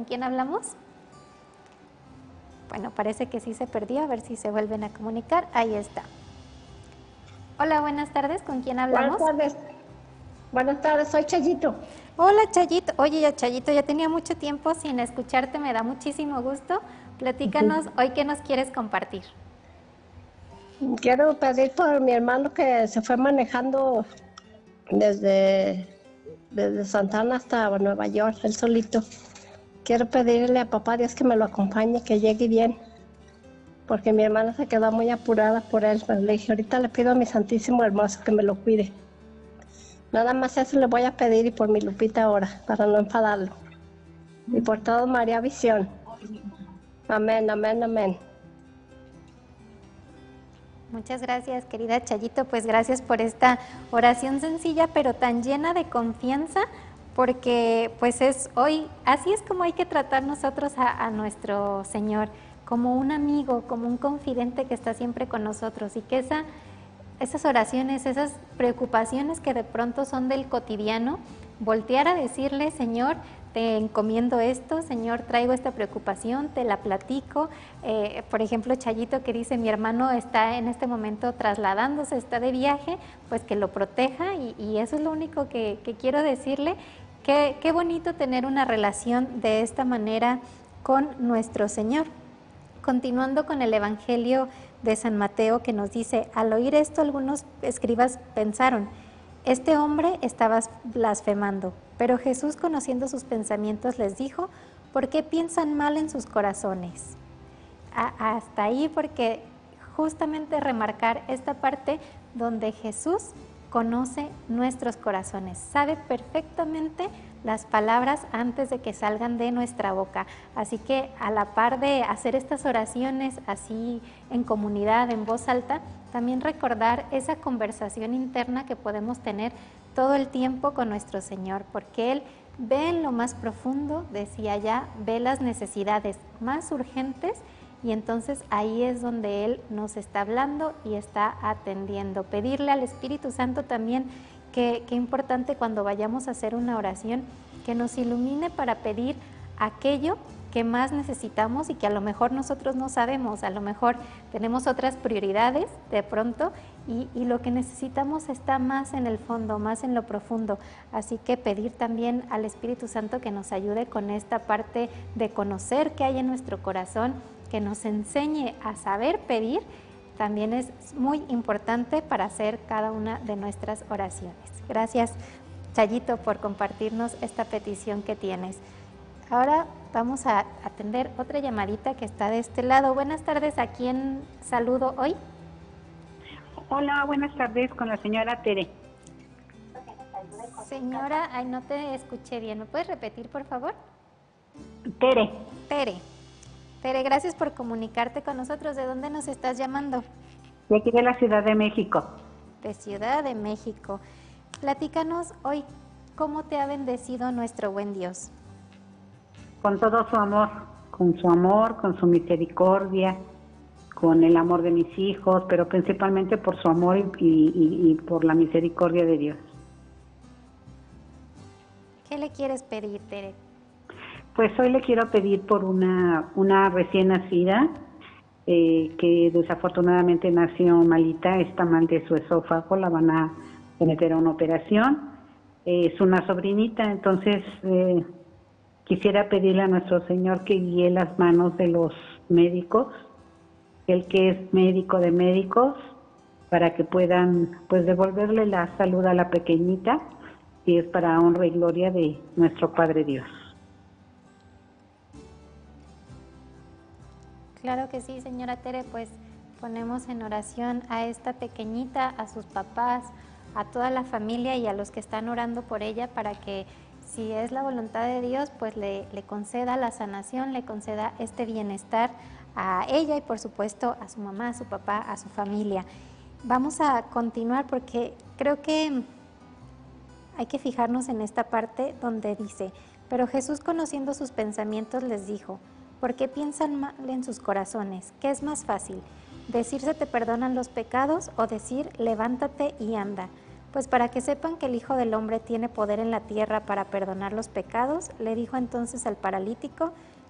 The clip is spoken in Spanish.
¿con quién hablamos? Bueno, parece que sí se perdió, a ver si se vuelven a comunicar. Ahí está. Hola, buenas tardes, ¿con quién hablamos? Buenas tardes, soy Chayito. Hola, Chayito. Oye, ya Chayito, ya tenía mucho tiempo sin escucharte, me da muchísimo gusto. Platícanos, hoy qué nos quieres compartir. Quiero pedir por mi hermano que se fue manejando desde, desde Santana hasta Nueva York, él solito. Quiero pedirle a papá Dios que me lo acompañe, que llegue bien, porque mi hermana se quedó muy apurada por él. Pero le dije, ahorita le pido a mi Santísimo Hermoso que me lo cuide. Nada más eso le voy a pedir y por mi Lupita ahora, para no enfadarlo. Y por todo María Visión. Amén, amén, amén. Muchas gracias, querida Chayito, pues gracias por esta oración sencilla pero tan llena de confianza, porque pues es hoy, así es como hay que tratar nosotros a nuestro Señor, como un amigo, como un confidente que está siempre con nosotros, y que esas oraciones, esas preocupaciones que de pronto son del cotidiano, voltear a decirle, Señor, te encomiendo esto, Señor, traigo esta preocupación, te la platico. Por ejemplo, Chayito que dice, mi hermano está en este momento trasladándose, está de viaje, pues que lo proteja, y eso es lo único que quiero decirle. Qué bonito tener una relación de esta manera con nuestro Señor. Continuando con el Evangelio de San Mateo, que nos dice, al oír esto algunos escribas pensaron, este hombre estaba blasfemando, pero Jesús, conociendo sus pensamientos, les dijo, ¿por qué piensan mal en sus corazones? Hasta ahí, porque justamente remarcar esta parte donde Jesús conoce nuestros corazones, sabe perfectamente las palabras antes de que salgan de nuestra boca. Así que a la par de hacer estas oraciones así en comunidad, en voz alta, también recordar esa conversación interna que podemos tener todo el tiempo con nuestro Señor, porque Él ve en lo más profundo, decía ya, ve las necesidades más urgentes, y entonces ahí es donde Él nos está hablando y está atendiendo. Pedirle al Espíritu Santo también, qué importante cuando vayamos a hacer una oración, que nos ilumine para pedir aquello que más necesitamos y que a lo mejor nosotros no sabemos, a lo mejor tenemos otras prioridades de pronto, y lo que necesitamos está más en el fondo, más en lo profundo. Así que pedir también al Espíritu Santo que nos ayude con esta parte de conocer qué hay en nuestro corazón, que nos enseñe a saber pedir, también es muy importante para hacer cada una de nuestras oraciones. Gracias, Chayito, por compartirnos esta petición que tienes. Ahora vamos a atender otra llamadita que está de este lado. Buenas tardes, ¿a quién saludo hoy? Hola, buenas tardes, con la señora Tere. Señora, ay, no te escuché bien. ¿Me puedes repetir, por favor? Tere. Tere, gracias por comunicarte con nosotros. ¿De dónde nos estás llamando? De aquí de la Ciudad de México. De Ciudad de México. Platícanos hoy, ¿cómo te ha bendecido nuestro buen Dios? Con todo su amor, con su misericordia, con el amor de mis hijos, pero principalmente por su amor y por la misericordia de Dios. ¿Qué le quieres pedir, Tere? Pues hoy le quiero pedir por una recién nacida que desafortunadamente nació malita, está mal de su esófago, la van a someter a una operación. Es una sobrinita, entonces quisiera pedirle a nuestro Señor que guíe las manos de los médicos, el que es médico de médicos, para que puedan pues devolverle la salud a la pequeñita, y es para honra y gloria de nuestro Padre Dios. Claro que sí, señora Tere, pues ponemos en oración a esta pequeñita, a sus papás, a toda la familia y a los que están orando por ella, para que, si es la voluntad de Dios, pues le conceda la sanación, le conceda este bienestar a ella y por supuesto a su mamá, a su papá, a su familia. Vamos a continuar porque creo que hay que fijarnos en esta parte donde dice, pero Jesús, conociendo sus pensamientos, les dijo, ¿por qué piensan mal en sus corazones? ¿Qué es más fácil? ¿Decir se te perdonan los pecados o decir levántate y anda? Pues para que sepan que el Hijo del Hombre tiene poder en la tierra para perdonar los pecados, le dijo entonces al paralítico,